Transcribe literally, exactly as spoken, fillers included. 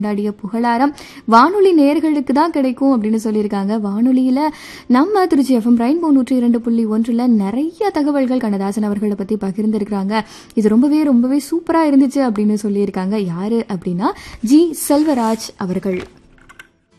கொண்டாடிய புகழாரம் வானொலி நேயர்களுக்கு தான் கிடைக்கும் அப்படின்னு சொல்லியிருக்காங்க. வானொலியில நம்ம திருச்சி எஃப்எம் ரெயின்போ நூற்றி இரண்டு புள்ளி ஒன்றுல நிறைய தகவல்கள் கண்ணதாசன் அவர்களை பத்தி பகிர்ந்திருக்கிறாங்க. இது ரொம்பவே ரொம்பவே சூப்பரா இருந்துச்சு அப்படின்னு சொல்லியிருக்காங்க. யாரு அப்படின்னா ஜி செல்வராஜ் அவர்கள்.